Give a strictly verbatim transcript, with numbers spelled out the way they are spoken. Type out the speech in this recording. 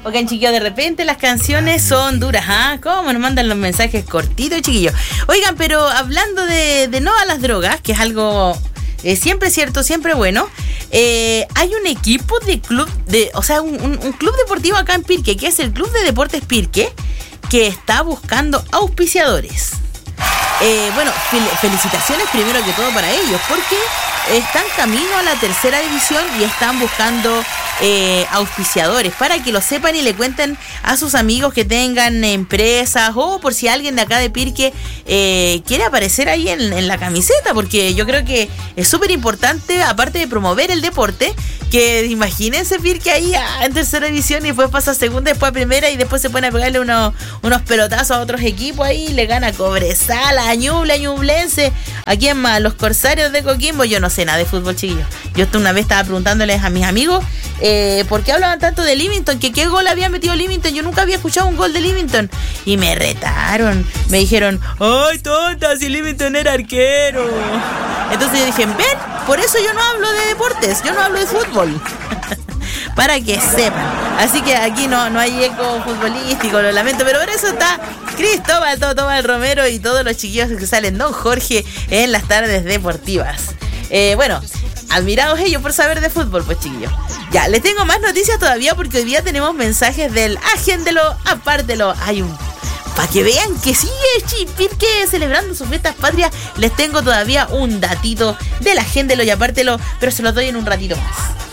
Oigan, chiquillos, de repente las canciones son duras, ¿ah? ¿Cómo nos mandan los mensajes cortitos, chiquillos? Oigan, pero hablando de, de no a las drogas, que es algo eh, siempre cierto, siempre bueno, eh, hay un equipo de club, de, o sea, un, un, un club deportivo acá en Pirque, que es el Club de Deportes Pirque, que está buscando auspiciadores. Eh, bueno, fel- felicitaciones primero que todo para ellos, porque están camino a la tercera división y están buscando eh, auspiciadores para que lo sepan y le cuenten a sus amigos que tengan empresas o por si alguien de acá de Pirque eh, quiere aparecer ahí en, en la camiseta, porque yo creo que es súper importante, aparte de promover el deporte, que imagínense Pirque ahí a, en tercera división y después pasa a segunda, después a primera y después se pone a pegarle unos, unos pelotazos a otros equipos ahí y le gana Cobresal, a Ñuble, a Ñublense, ¿a quién más? Los Corsarios de Coquimbo. Yo no sé nada de fútbol, chiquillos. Yo una vez estaba preguntándoles a mis amigos eh, por qué hablaban tanto de Livington, que qué gol había metido Livington. Yo nunca había escuchado un gol de Livington y me retaron, me dijeron, ¡ay, tonta, si Livington era arquero! Entonces yo dije, ven, por eso yo no hablo de deportes, yo no hablo de fútbol. Para que sepan. Así que aquí no, no hay eco futbolístico, lo lamento, pero por eso está Cristóbal Totobal Romero y todos los chiquillos que salen, Don Jorge, en las tardes deportivas. Eh, bueno, admirados ellos por saber de fútbol, pues chiquillos. Ya, les tengo más noticias todavía porque hoy día tenemos mensajes del agéndelo, apártelo. Hay un... Para que vean que sigue Pirque celebrando sus fiestas patrias, les tengo todavía un datito del agéndelo y apártelo, pero se los doy en un ratito más.